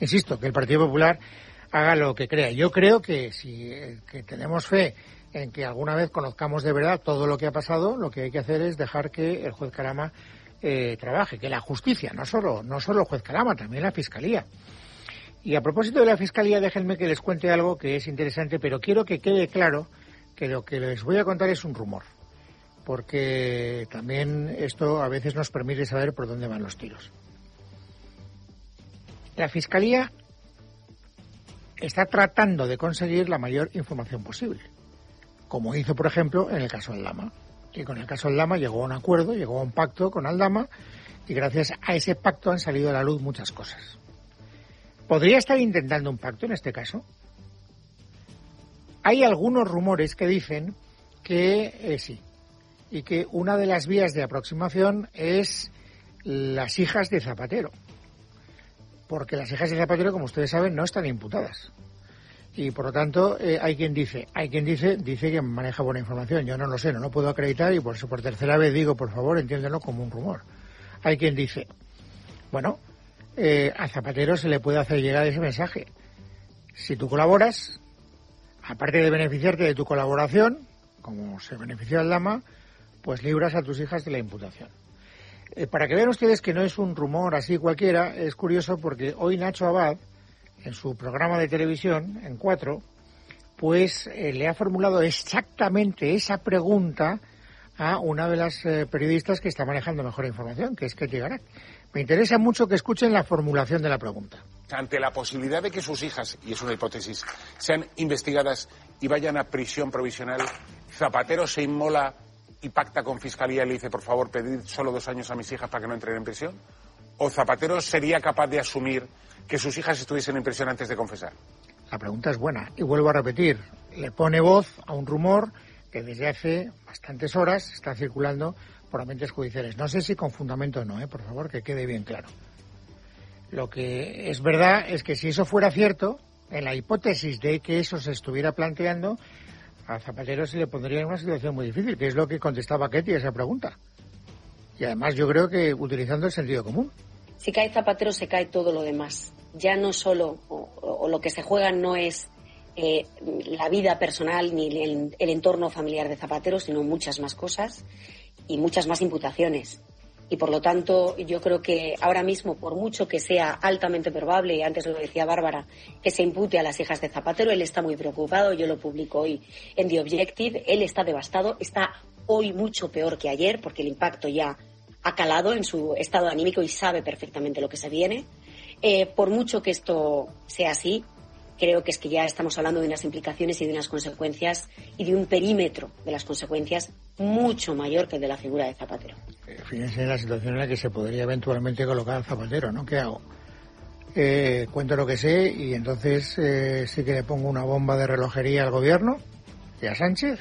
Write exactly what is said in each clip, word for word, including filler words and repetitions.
insisto, que el Partido Popular haga lo que crea. Yo creo que si que tenemos fe en que alguna vez conozcamos de verdad todo lo que ha pasado, lo que hay que hacer es dejar que el juez Carama eh, trabaje, que la justicia, no solo, no solo el juez Carama, también la Fiscalía. Y a propósito de la Fiscalía, déjenme que les cuente algo que es interesante, pero quiero que quede claro que lo que les voy a contar es un rumor, porque también esto a veces nos permite saber por dónde van los tiros. La Fiscalía está tratando de conseguir la mayor información posible, como hizo, por ejemplo, en el caso Aldama. Y con el caso Aldama llegó a un acuerdo, llegó a un pacto con Aldama, y gracias a ese pacto han salido a la luz muchas cosas. ¿Podría estar intentando un pacto en este caso? Hay algunos rumores que dicen que eh, sí, y que una de las vías de aproximación es las hijas de Zapatero, porque las hijas de Zapatero, como ustedes saben, no están imputadas. Y por lo tanto, eh, hay quien dice, hay quien dice, dice que maneja buena información. Yo no lo sé, no lo puedo acreditar y por eso por tercera vez digo, por favor, entiéndanlo como un rumor. Hay quien dice, bueno, eh, a Zapatero se le puede hacer llegar ese mensaje. Si tú colaboras, aparte de beneficiarte de tu colaboración, como se benefició Aldama, pues libras a tus hijas de la imputación. Eh, para que vean ustedes que no es un rumor así cualquiera, es curioso porque hoy Nacho Abad, en su programa de televisión, en Cuatro, pues eh, le ha formulado exactamente esa pregunta a una de las eh, periodistas que está manejando mejor información, que es Ketty Garat. Me interesa mucho que escuchen la formulación de la pregunta. Ante la posibilidad de que sus hijas, y es una hipótesis, sean investigadas y vayan a prisión provisional, ¿Zapatero se inmola y pacta con Fiscalía y le dice, por favor, pedid solo dos años a mis hijas para que no entren en prisión? ¿O Zapatero sería capaz de asumir que sus hijas estuviesen en prisión antes de confesar? La pregunta es buena y vuelvo a repetir, le pone voz a un rumor que desde hace bastantes horas está circulando por ambientes judiciales. No sé si con fundamento o no, ¿eh? Por favor, que quede bien claro. Lo que es verdad es que si eso fuera cierto, en la hipótesis de que eso se estuviera planteando, a Zapatero se le pondría en una situación muy difícil, que es lo que contestaba Ketty a esa pregunta. Y además yo creo que utilizando el sentido común. Si cae Zapatero, se cae todo lo demás. Ya no solo, o, o lo que se juega no es eh, la vida personal ni el, el entorno familiar de Zapatero, sino muchas más cosas y muchas más imputaciones. Y por lo tanto, yo creo que ahora mismo, por mucho que sea altamente probable, y antes lo decía Bárbara, que se impute a las hijas de Zapatero, él está muy preocupado, yo lo publico hoy en The Objective, él está devastado, está hoy mucho peor que ayer, porque el impacto ya ha calado en su estado anímico y sabe perfectamente lo que se viene. Eh, por mucho que esto sea así, creo que es que ya estamos hablando de unas implicaciones y de unas consecuencias y de un perímetro de las consecuencias mucho mayor que el de la figura de Zapatero. Eh, fíjense en la situación en la que se podría eventualmente colocar a Zapatero, ¿no? ¿Qué hago? Eh, cuento lo que sé y entonces eh, sí que le pongo una bomba de relojería al gobierno y a Sánchez,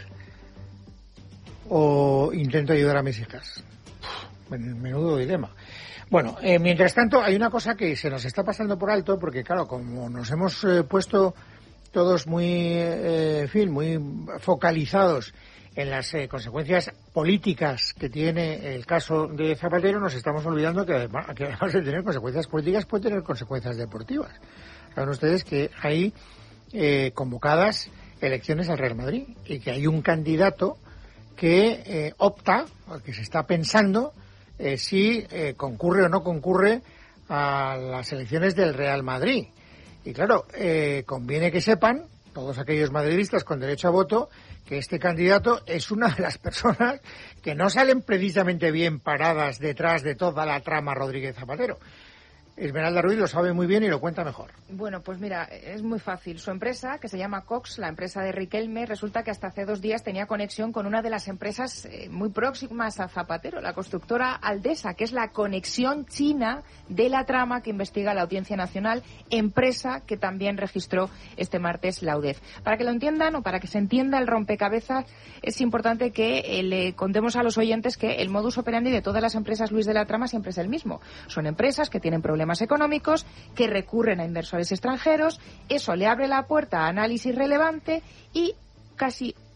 o intento ayudar a mis hijas. Menudo dilema. Bueno, eh, mientras tanto hay una cosa que se nos está pasando por alto, porque claro, como nos hemos eh, puesto todos muy, eh, en fin, muy focalizados en las eh, consecuencias políticas que tiene el caso de Zapatero, nos estamos olvidando que además, que además de tener consecuencias políticas puede tener consecuencias deportivas. Saben ustedes que hay eh, convocadas elecciones al Real Madrid y que hay un candidato que eh, opta, que se está pensando Eh, si eh, concurre o no concurre a las elecciones del Real Madrid. Y claro, eh, conviene que sepan, todos aquellos madridistas con derecho a voto, que este candidato es una de las personas que no salen precisamente bien paradas detrás de toda la trama Rodríguez Zapatero. Esmeralda Ruiz lo sabe muy bien y lo cuenta mejor. Bueno, pues mira, es muy fácil. Su empresa, que se llama Cox, la empresa de Riquelme, resulta que hasta hace dos días tenía conexión con una de las empresas eh, muy próximas a Zapatero, la constructora Aldesa, que es la conexión china de la trama que investiga la Audiencia Nacional, empresa que también registró este martes la U D E F. Para que lo entiendan o para que se entienda el rompecabezas, es importante que eh, le contemos a los oyentes que el modus operandi de todas las empresas Luis de la trama siempre es el mismo. Son empresas que tienen problemas económicos, que recurren a inversores extranjeros, eso le abre la puerta a análisis relevante y casi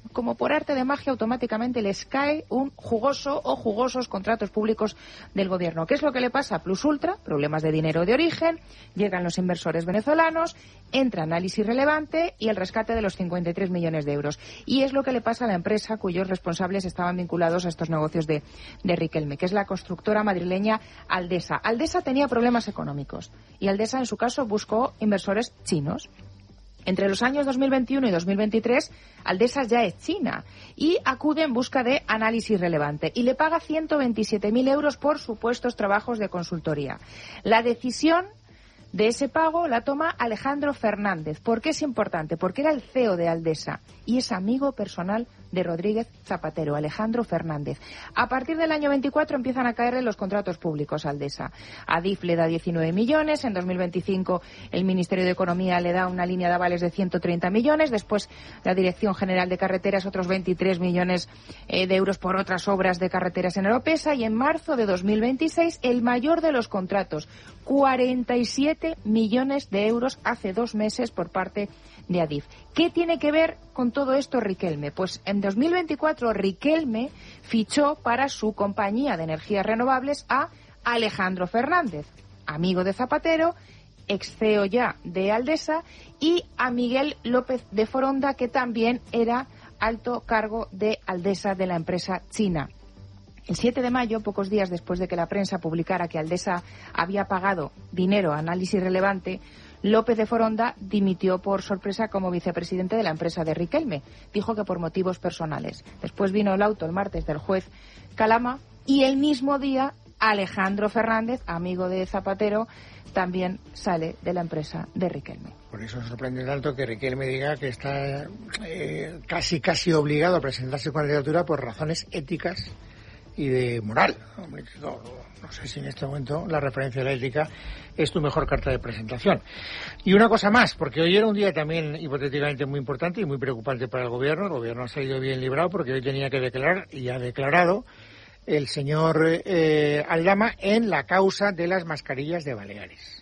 como por arte de magia, automáticamente les cae un jugoso o jugosos contratos públicos del gobierno. ¿Qué es lo que le pasa a Plus Ultra? Problemas de dinero de origen, llegan los inversores venezolanos, entra análisis relevante y el rescate de los cincuenta y tres millones de euros. Y es lo que le pasa a la empresa cuyos responsables estaban vinculados a estos negocios de, de Riquelme, que es la constructora madrileña Aldesa. Aldesa tenía problemas económicos y Aldesa, en su caso, buscó inversores chinos. Entre los años dos mil veintiuno y dos mil veintitrés, Aldesa ya es China y acude en busca de análisis relevante y le paga ciento veintisiete mil euros por supuestos trabajos de consultoría. La decisión de ese pago la toma Alejandro Fernández. ¿Por qué es importante? Porque era el C E O de Aldesa y es amigo personal de Rodríguez Zapatero, Alejandro Fernández. A partir del año veinticuatro empiezan a caerle los contratos públicos a Aldesa. Adif le da diecinueve millones, en dos mil veinticinco el Ministerio de Economía le da una línea de avales de ciento treinta millones, después la Dirección General de Carreteras otros veintitrés millones eh, de euros por otras obras de carreteras en Oropesa, y en marzo de dos mil veintiséis el mayor de los contratos, cuarenta y siete millones de euros hace dos meses por parte de Adif. ¿Qué tiene que ver con todo esto Riquelme? Pues en dos mil veinticuatro Riquelme fichó para su compañía de energías renovables a Alejandro Fernández, amigo de Zapatero, ex C E O ya de Aldesa, y a Miguel López de Foronda, que también era alto cargo de Aldesa, de la empresa china. El siete de mayo, pocos días después de que la prensa publicara que Aldesa había pagado dinero a análisis relevante, López de Foronda dimitió por sorpresa como vicepresidente de la empresa de Riquelme. Dijo que por motivos personales. Después vino el auto el martes del juez Calama y el mismo día Alejandro Fernández, amigo de Zapatero, también sale de la empresa de Riquelme. Por eso sorprende tanto que Riquelme diga que está eh, casi casi obligado a presentarse con la candidatura por razones éticas y de moral. No, no sé si en este momento la referencia a la ética es tu mejor carta de presentación. Y una cosa más, porque hoy era un día también hipotéticamente muy importante y muy preocupante para el gobierno. El gobierno ha salido bien librado porque hoy tenía que declarar, y ha declarado, el señor eh, Aldama en la causa de las mascarillas de Baleares.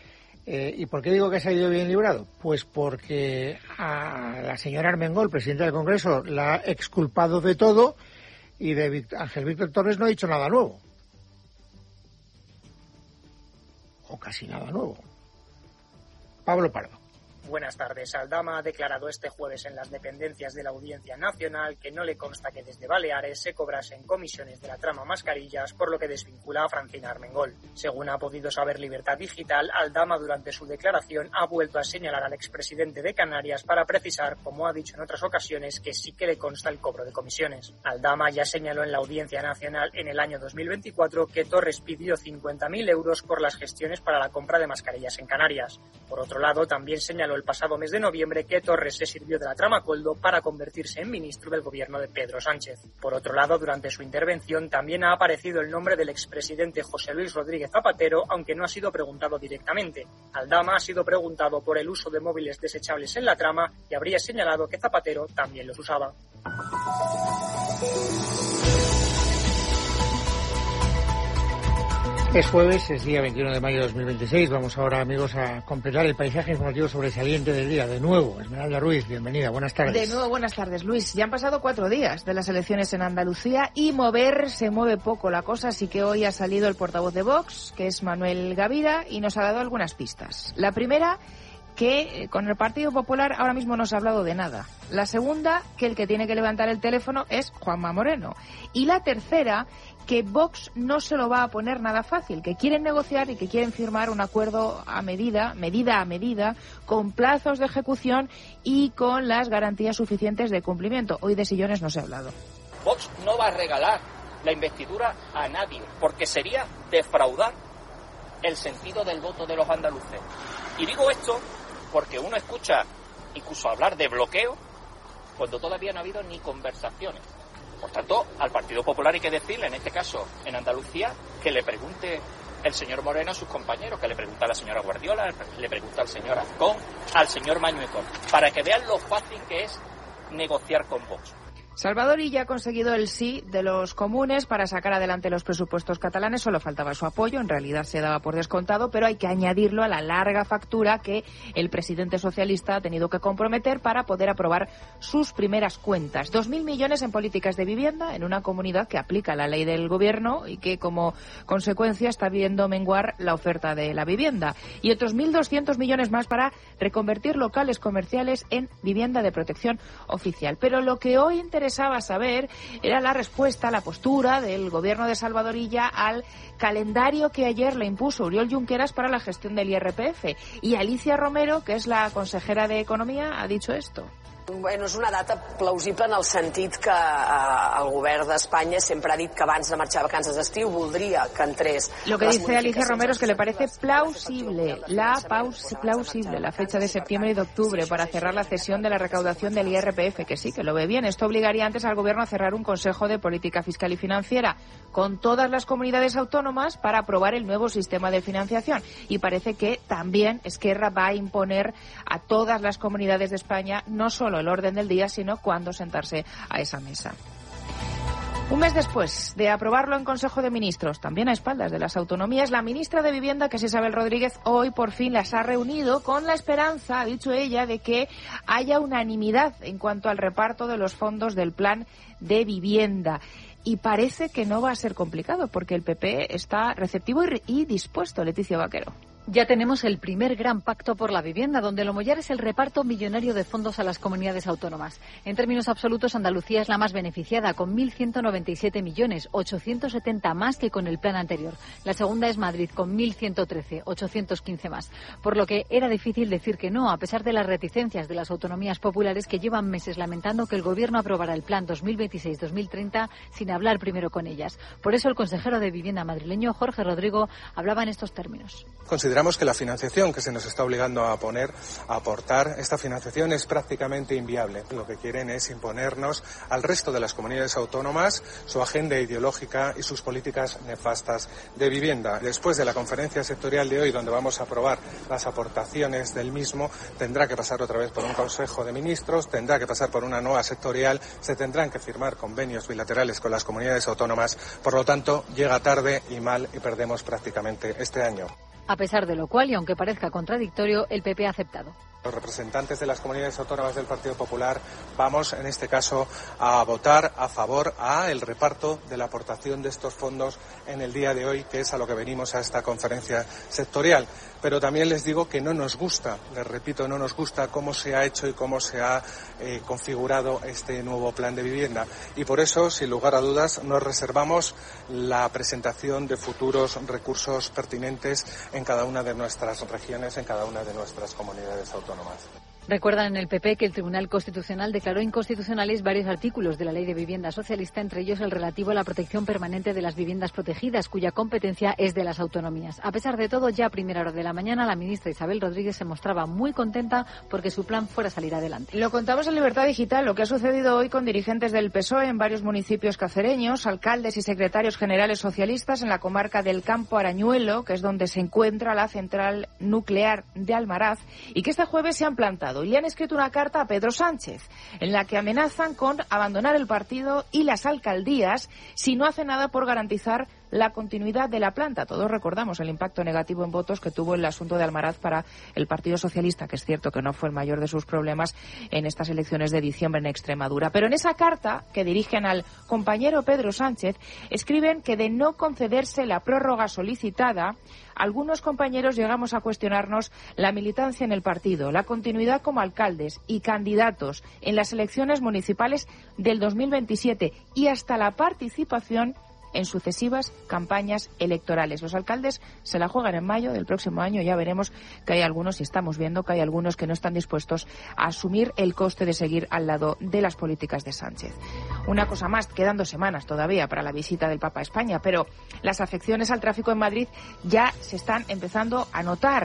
Eh, ¿Y por qué digo que ha salido bien librado? Pues porque a la señora Armengol, presidenta del Congreso, la ha exculpado de todo, y de Víctor, Ángel Víctor Torres no ha dicho nada nuevo. O casi nada nuevo. Pablo Pardo. Buenas tardes. Aldama ha declarado este jueves en las dependencias de la Audiencia Nacional que no le consta que desde Baleares se cobrasen comisiones de la trama mascarillas, por lo que desvincula a Francina Armengol. Según ha podido saber Libertad Digital, Aldama durante su declaración ha vuelto a señalar al expresidente de Canarias para precisar, como ha dicho en otras ocasiones, que sí que le consta el cobro de comisiones. Aldama ya señaló en la Audiencia Nacional en el año dos mil veinticuatro que Torres pidió cincuenta mil euros por las gestiones para la compra de mascarillas en Canarias. Por otro lado, también señaló el pasado mes de noviembre que Torres se sirvió de la trama Coldo para convertirse en ministro del gobierno de Pedro Sánchez. Por otro lado, durante su intervención también ha aparecido el nombre del expresidente José Luis Rodríguez Zapatero, aunque no ha sido preguntado directamente. Aldama ha sido preguntado por el uso de móviles desechables en la trama y habría señalado que Zapatero también los usaba. Es jueves, es día veintiuno de mayo de dos mil veintiséis. Vamos ahora, amigos, a completar el paisaje informativo sobresaliente del día. De nuevo, Esmeralda Ruiz, bienvenida, buenas tardes. De nuevo, buenas tardes, Luis. Ya han pasado cuatro días de las elecciones en Andalucía y mover se mueve poco la cosa, así que hoy ha salido el portavoz de Vox, que es Manuel Gavira, y nos ha dado algunas pistas. La primera, que con el Partido Popular ahora mismo no se ha hablado de nada. La segunda, que el que tiene que levantar el teléfono es Juanma Moreno. Y la tercera, que Vox no se lo va a poner nada fácil, que quieren negociar y que quieren firmar un acuerdo a medida, medida a medida, con plazos de ejecución y con las garantías suficientes de cumplimiento. Hoy de sillones no se ha hablado. Vox no va a regalar la investidura a nadie, porque sería defraudar el sentido del voto de los andaluces. Y digo esto porque uno escucha incluso hablar de bloqueo cuando todavía no ha habido ni conversaciones. Por tanto, al Partido Popular hay que decirle, en este caso, en Andalucía, que le pregunte el señor Moreno a sus compañeros, que le pregunte a la señora Guardiola, le pregunte al señor Azcón, al señor Mañueco, para que vean lo fácil que es negociar con Vox. Salvador Illa ha conseguido el sí de los comunes para sacar adelante los presupuestos catalanes. Solo faltaba su apoyo, en realidad se daba por descontado, pero hay que añadirlo a la larga factura que el presidente socialista ha tenido que comprometer para poder aprobar sus primeras cuentas. Dos mil millones en políticas de vivienda en una comunidad que aplica la ley del gobierno y que como consecuencia está viendo menguar la oferta de la vivienda. Y otros mil doscientos millones más para reconvertir locales comerciales en vivienda de protección oficial. Pero lo que hoy interesa interesaba saber era la respuesta, la postura del gobierno de Salvador Illa al calendario que ayer le impuso Oriol Junqueras para la gestión del I R P F. Y Alicia Romero, que es la consejera de Economía, ha dicho esto. Bueno, és una data plausible en el sentit que eh, el govern d'Espanya sempre ha dit que abans de marxar a vacances d'estiu voldria que entrés. Lo que dice Alicia Romero es que le parece plausible la paus, plausible la fecha de septiembre y de octubre para cerrar la cesión de la recaudación del I R P F, que sí, que lo ve bien. Esto obligaría antes al gobierno a cerrar un Consejo de Política Fiscal y Financiera con todas las comunidades autónomas para aprobar el nuevo sistema de financiación. Y parece que también Esquerra va a imponer a todas las comunidades de España no solo el orden del día, sino cuándo sentarse a esa mesa. Un mes después de aprobarlo en Consejo de Ministros, también a espaldas de las autonomías, la ministra de Vivienda, que es Isabel Rodríguez, hoy por fin las ha reunido con la esperanza, ha dicho ella, de que haya unanimidad en cuanto al reparto de los fondos del plan de vivienda. Y parece que no va a ser complicado, porque el P P está receptivo y, y dispuesto. Leticia Vaquero. Ya tenemos el primer gran pacto por la vivienda, donde lo mollar es el reparto millonario de fondos a las comunidades autónomas. En términos absolutos, Andalucía es la más beneficiada, con mil ciento noventa y siete millones, ochocientos setenta más que con el plan anterior. La segunda es Madrid, con mil ciento trece, ochocientos quince más. Por lo que era difícil decir que no, a pesar de las reticencias de las autonomías populares que llevan meses lamentando que el Gobierno aprobara el plan dos mil veintiséis dos mil treinta sin hablar primero con ellas. Por eso el consejero de Vivienda madrileño, Jorge Rodrigo, hablaba en estos términos. Consideramos que la financiación que se nos está obligando a poner, a aportar, esta financiación es prácticamente inviable. Lo que quieren es imponernos al resto de las comunidades autónomas su agenda ideológica y sus políticas nefastas de vivienda. Después de la conferencia sectorial de hoy, donde vamos a aprobar las aportaciones del mismo, tendrá que pasar otra vez por un Consejo de Ministros, tendrá que pasar por una nueva sectorial, se tendrán que firmar convenios bilaterales con las comunidades autónomas. Por lo tanto, llega tarde y mal y perdemos prácticamente este año. A pesar de lo cual, y aunque parezca contradictorio, el P P ha aceptado. Los representantes de las comunidades autónomas del Partido Popular vamos, en este caso, a votar a favor a el reparto de la aportación de estos fondos en el día de hoy, que es a lo que venimos a esta conferencia sectorial. Pero también les digo que no nos gusta, les repito, no nos gusta cómo se ha hecho y cómo se ha eh, configurado este nuevo plan de vivienda. Y por eso, sin lugar a dudas, nos reservamos la presentación de futuros recursos pertinentes en cada una de nuestras regiones, en cada una de nuestras comunidades autónomas. Recuerdan en el P P que el Tribunal Constitucional declaró inconstitucionales varios artículos de la Ley de Vivienda Socialista, entre ellos el relativo a la protección permanente de las viviendas protegidas, cuya competencia es de las autonomías. A pesar de todo, ya a primera hora de la mañana, la ministra Isabel Rodríguez se mostraba muy contenta porque su plan fuera a salir adelante. Lo contamos en Libertad Digital, lo que ha sucedido hoy con dirigentes del P S O E en varios municipios cacereños, alcaldes y secretarios generales socialistas en la comarca del Campo Arañuelo, que es donde se encuentra la central nuclear de Almaraz, y que este jueves se han plantado y le han escrito una carta a Pedro Sánchez en la que amenazan con abandonar el partido y las alcaldías si no hace nada por garantizar la continuidad de la planta. Todos recordamos el impacto negativo en votos que tuvo el asunto de Almaraz para el Partido Socialista, que es cierto que no fue el mayor de sus problemas en estas elecciones de diciembre en Extremadura. Pero en esa carta que dirigen al compañero Pedro Sánchez, escriben que de no concederse la prórroga solicitada, algunos compañeros llegamos a cuestionarnos la militancia en el partido, la continuidad como alcaldes y candidatos en las elecciones municipales del dos mil veintisiete y hasta la participación en sucesivas campañas electorales. Los alcaldes se la juegan en mayo del próximo año. Ya veremos que hay algunos, y estamos viendo que hay algunos que no están dispuestos a asumir el coste de seguir al lado de las políticas de Sánchez. Una cosa más, quedan dos semanas todavía para la visita del Papa a España, pero las afecciones al tráfico en Madrid ya se están empezando a notar.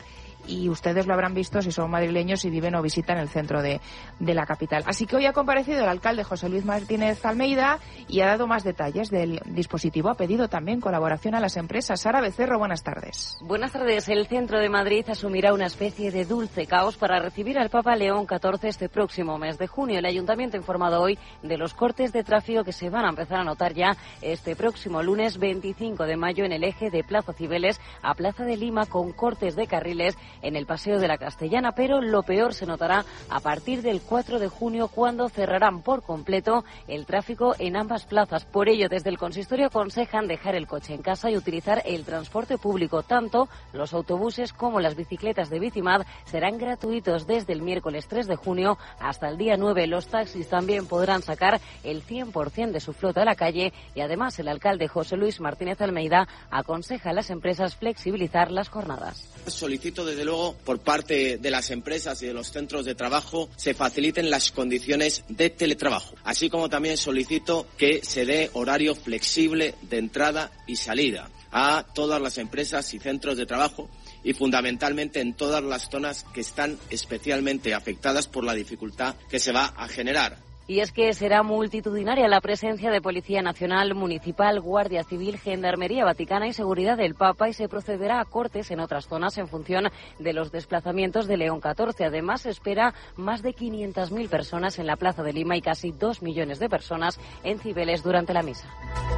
y ustedes lo habrán visto si son madrileños y viven o visitan el centro de, de la capital. Así que hoy ha comparecido el alcalde José Luis Martínez Almeida y ha dado más detalles del dispositivo. Ha pedido también colaboración a las empresas. Sara Becerro, buenas tardes. Buenas tardes. El centro de Madrid asumirá una especie de dulce caos para recibir al Papa León catorce este próximo mes de junio. El Ayuntamiento ha informado hoy de los cortes de tráfico que se van a empezar a notar ya este próximo lunes veinticinco de mayo en el eje de Plaza Cibeles a Plaza de Lima, con cortes de carriles en el Paseo de la Castellana, pero lo peor se notará a partir del cuatro de junio, cuando cerrarán por completo el tráfico en ambas plazas. Por ello, desde el consistorio aconsejan dejar el coche en casa y utilizar el transporte público. Tanto los autobuses como las bicicletas de Bicimad serán gratuitos desde el miércoles tres de junio hasta el día nueve. Los taxis también podrán sacar el cien por ciento de su flota a la calle y además el alcalde José Luis Martínez Almeida aconseja a las empresas flexibilizar las jornadas. Solicito desde luego por parte de las empresas y de los centros de trabajo se faciliten las condiciones de teletrabajo, así como también solicito que se dé horario flexible de entrada y salida a todas las empresas y centros de trabajo y fundamentalmente en todas las zonas que están especialmente afectadas por la dificultad que se va a generar. Y es que será multitudinaria la presencia de Policía Nacional, Municipal, Guardia Civil, Gendarmería Vaticana y Seguridad del Papa, y se procederá a cortes en otras zonas en función de los desplazamientos de León catorce. Además, se espera más de quinientas mil personas en la Plaza de Lima y casi dos millones de personas en Cibeles durante la misa.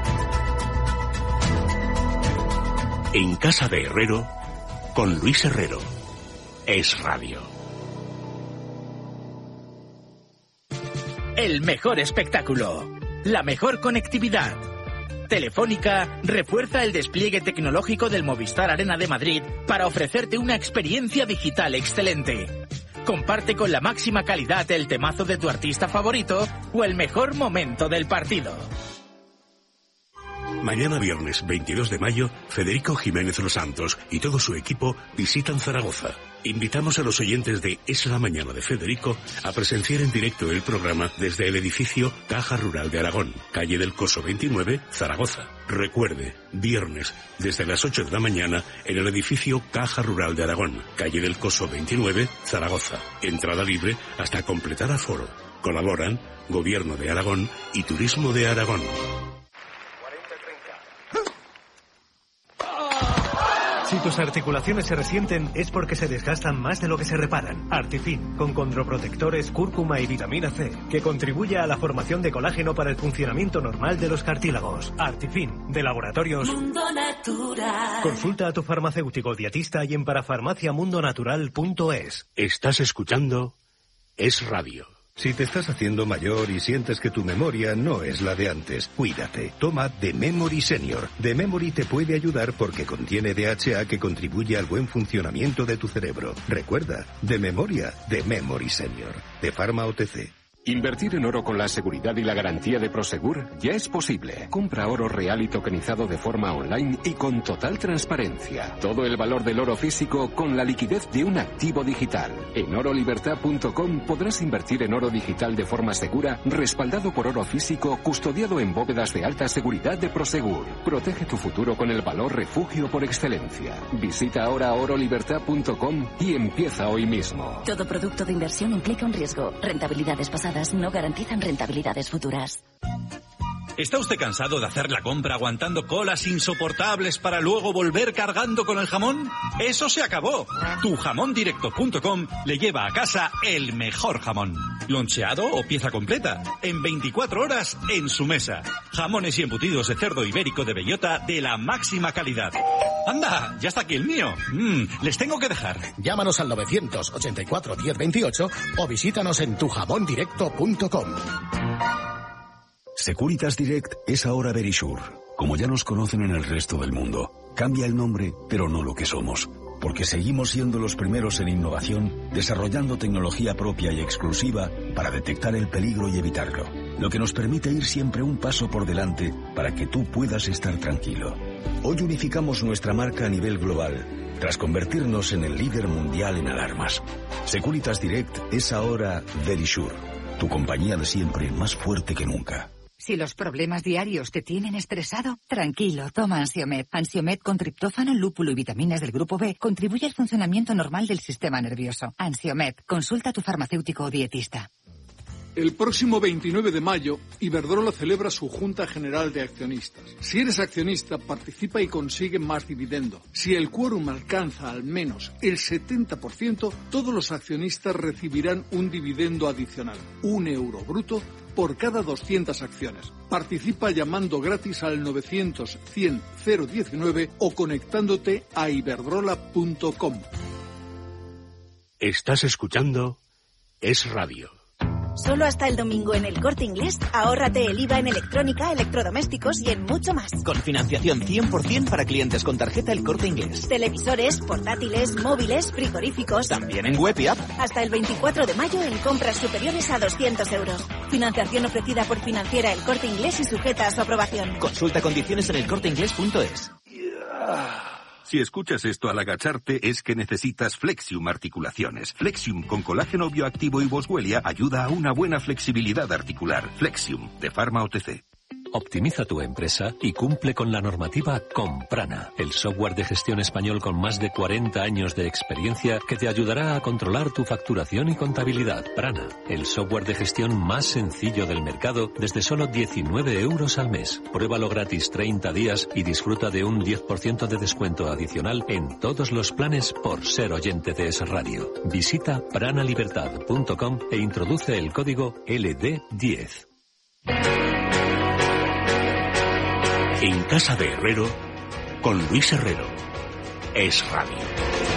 En casa de Herrero, con Luis Herrero. Es Radio. El mejor espectáculo, la mejor conectividad. Telefónica refuerza el despliegue tecnológico del Movistar Arena de Madrid para ofrecerte una experiencia digital excelente. Comparte con la máxima calidad el temazo de tu artista favorito o el mejor momento del partido. Mañana viernes veintidós de mayo, Federico Jiménez Los Santos y todo su equipo visitan Zaragoza. Invitamos a los oyentes de Es la Mañana de Federico a presenciar en directo el programa desde el edificio Caja Rural de Aragón, calle del Coso veintinueve, Zaragoza. Recuerde, viernes desde las ocho de la mañana en el edificio Caja Rural de Aragón, calle del Coso veintinueve, Zaragoza. Entrada libre hasta completar aforo. Colaboran Gobierno de Aragón y Turismo de Aragón. Si tus articulaciones se resienten es porque se desgastan más de lo que se reparan. Artifin, con condroprotectores, cúrcuma y vitamina C, que contribuye a la formación de colágeno para el funcionamiento normal de los cartílagos. Artifin, de Laboratorios Mundo Natural. Consulta a tu farmacéutico dietista y en parafarmaciamundonatural punto es. Estás escuchando Es Radio. Si te estás haciendo mayor y sientes que tu memoria no es la de antes, cuídate. Toma The Memory Senior. The Memory te puede ayudar porque contiene D H A que contribuye al buen funcionamiento de tu cerebro. Recuerda, de memoria, The Memory Senior. De Pharma O T C. Invertir en oro con la seguridad y la garantía de Prosegur ya es posible. Compra oro real y tokenizado de forma online y con total transparencia. Todo el valor del oro físico con la liquidez de un activo digital. En oro libertad punto com podrás invertir en oro digital de forma segura, respaldado por oro físico, custodiado en bóvedas de alta seguridad de Prosegur. Protege tu futuro con el valor refugio por excelencia. Visita ahora oro libertad punto com y empieza hoy mismo. Todo producto de inversión implica un riesgo. Rentabilidades pasadas no garantizan rentabilidades futuras. ¿Está usted cansado de hacer la compra aguantando colas insoportables para luego volver cargando con el jamón? ¡Eso se acabó! tu jamón directo punto com le lleva a casa el mejor jamón. Loncheado o pieza completa, en veinticuatro horas en su mesa. Jamones y embutidos de cerdo ibérico de bellota de la máxima calidad. ¡Anda! ¡Ya está aquí el mío! Mm, les tengo que dejar. Llámanos al novecientos ochenta y cuatro diez veintiocho o visítanos en tu jamón directo punto com. Securitas Direct es ahora Verisure. Como ya nos conocen en el resto del mundo, cambia el nombre, pero no lo que somos. Porque seguimos siendo los primeros en innovación, desarrollando tecnología propia y exclusiva para detectar el peligro y evitarlo. Lo que nos permite ir siempre un paso por delante para que tú puedas estar tranquilo. Hoy unificamos nuestra marca a nivel global, tras convertirnos en el líder mundial en alarmas. Securitas Direct es ahora Verisure, tu compañía de siempre más fuerte que nunca. Si los problemas diarios te tienen estresado, tranquilo, toma Ansiomed. Ansiomed con triptófano, lúpulo y vitaminas del grupo B contribuye al funcionamiento normal del sistema nervioso. Ansiomed, consulta a tu farmacéutico o dietista. El próximo veintinueve de mayo, Iberdrola celebra su Junta General de Accionistas. Si eres accionista, participa y consigue más dividendo. Si el quórum alcanza al menos el setenta por ciento, todos los accionistas recibirán un dividendo adicional, un euro bruto, por cada doscientas acciones. Participa llamando gratis al novecientos cien cero diecinueve o conectándote a iberdrola punto com. Estás escuchando Es Radio. Solo hasta el domingo en El Corte Inglés, ahórrate el I V A en electrónica, electrodomésticos y en mucho más. Con financiación cien por cien para clientes con tarjeta El Corte Inglés. Televisores, portátiles, móviles, frigoríficos. También en web y app. Hasta el veinticuatro de mayo en compras superiores a doscientos euros. Financiación ofrecida por Financiera El Corte Inglés y sujeta a su aprobación. Consulta condiciones en elcorteinglés punto es. Si escuchas esto al agacharte es que necesitas Flexium Articulaciones. Flexium con colágeno bioactivo y boswellia ayuda a una buena flexibilidad articular. Flexium, de Pharma O T C. Optimiza tu empresa y cumple con la normativa Comprana, el software de gestión español con más de cuarenta años de experiencia que te ayudará a controlar tu facturación y contabilidad. Prana, el software de gestión más sencillo del mercado desde solo diecinueve euros al mes. Pruébalo gratis treinta días y disfruta de un diez por ciento de descuento adicional en todos los planes por ser oyente de Es Radio. Visita prana libertad punto com e introduce el código L D diez. En casa de Herrero, con Luis Herrero. Es Radio.